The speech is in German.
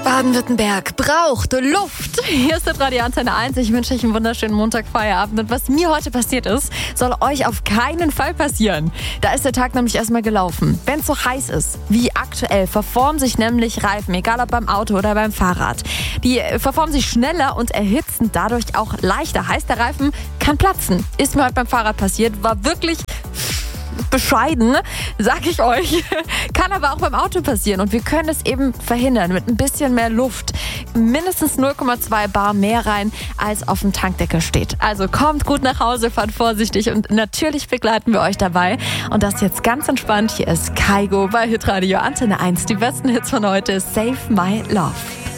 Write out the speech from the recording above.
Baden-Württemberg braucht Luft. Hier ist das Radio Antenne 1. Ich wünsche euch einen wunderschönen Montagfeierabend. Und was mir heute passiert ist, soll euch auf keinen Fall passieren. Da ist der Tag nämlich erstmal gelaufen. Wenn es so heiß ist wie aktuell, verformen sich nämlich Reifen, egal ob beim Auto oder beim Fahrrad. Die verformen sich schneller und erhitzen dadurch auch leichter. Heißt, der Reifen kann platzen. Ist mir heute beim Fahrrad passiert. War wirklich bescheiden, sag ich euch. Kann aber auch beim Auto passieren und wir können es eben verhindern mit ein bisschen mehr Luft. Mindestens 0,2 Bar mehr rein, als auf dem Tankdeckel steht. Also kommt gut nach Hause, fahrt vorsichtig und natürlich begleiten wir euch dabei. Und das jetzt ganz entspannt. Hier ist Kygo bei Hitradio Antenne 1. Die besten Hits von heute. Save My Love.